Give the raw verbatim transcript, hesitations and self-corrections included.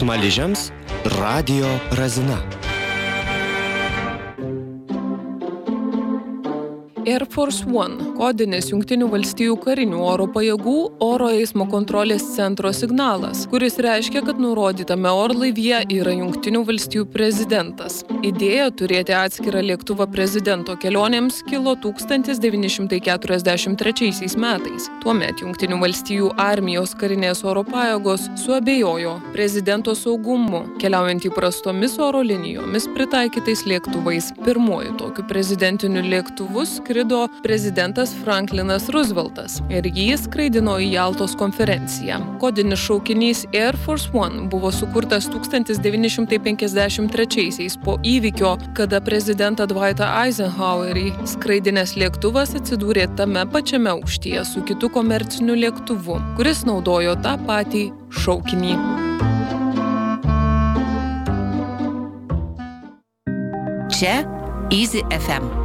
Smaližiams Radio Razina. Air Force One – kodinis Jungtinių valstijų karinių oro pajėgų oro eismo kontrolės centro signalas, kuris reiškia, kad nurodytame orlaivyje yra Jungtinių valstijų prezidentas. Idėja turėti atskirą lėktuvą prezidento kelionėms kilo tūkstantis devyni šimtai keturiasdešimt trečiaisiais metais. Tuomet Jungtinių valstijų armijos karinės oro pajėgos suabejojo prezidento saugumu, keliaujant įprastomis oro linijomis pritaikytais lėktuvais. Pirmuoju tokiu prezidentiniu lėktuvu skrido prezidentas Franklinas Rooseveltas ir jį skraidino į Jaltos konferenciją. Kodinis šaukinys Air Force One buvo sukurtas tūkstantis devyni šimtai penkiasdešimt trečiaisiais po įvykio, kada prezidentą Dwightą Eisenhowerį skraidinęs lėktuvas atsidūrė tame pačiame aukštyje su kitu komerciniu lėktuvu, kuris naudojo tą patį šaukinį. Čia Easy F M.